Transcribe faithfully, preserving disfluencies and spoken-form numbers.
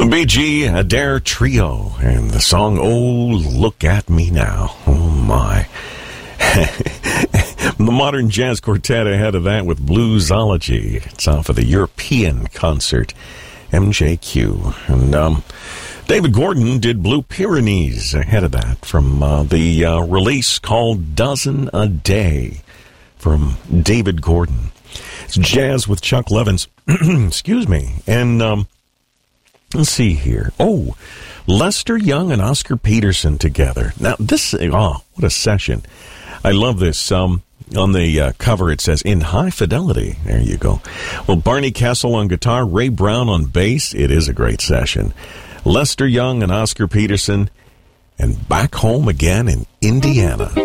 The Bee Gee Adair Trio and the song Oh Look at Me Now. Oh my. The Modern Jazz Quartet ahead of that with Bluesology. It's off of the European concert, M J Q. And um, David Gordon did Blue Pyrenees ahead of that from uh, the uh, release called Dozen a Day from David Gordon. It's jazz with Chuck Levins. Excuse me. And um, let's see here. Oh, Lester Young and Oscar Peterson together. Now, this, oh, what a session. I love this. Um, on the uh, cover, it says, in high fidelity. There you go. Well, Barney Kessel on guitar, Ray Brown on bass. It is a great session. Lester Young and Oscar Peterson, and Back Home Again in Indiana.